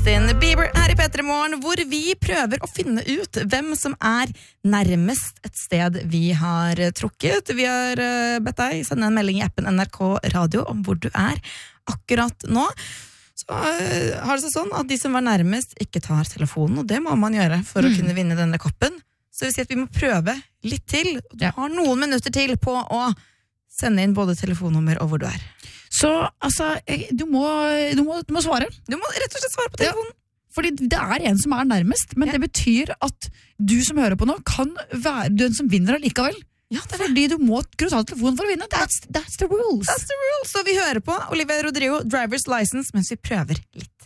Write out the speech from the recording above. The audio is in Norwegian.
Justin Bieber her i P3 Morgen, hvor vi prøver å finne ut hvem som nærmest et sted vi har trukket. Vi har bedt deg sende en melding i appen NRK Radio om hvor du akkurat nå. Så har det seg sånn at de som var nærmest ikke tar telefonen, og det må man gjøre for å kunne vinne denne koppen. Så vi sier at vi må prøve litt til. Du har noen minutter til på å sende inn både telefonnummer og hvor du Så altså, du må svare. Du må rett og slett svare på telefonen. Ja, fordi det en som nærmest, men det betyr at du som hører på nå kan være den som vinner allikevel. Ja, fordi du må kunne ta telefonen for å vinne. That's the rules. That's the rules. Så vi hører på Olivia Rodrigo, Driver's License, mens vi prøver litt.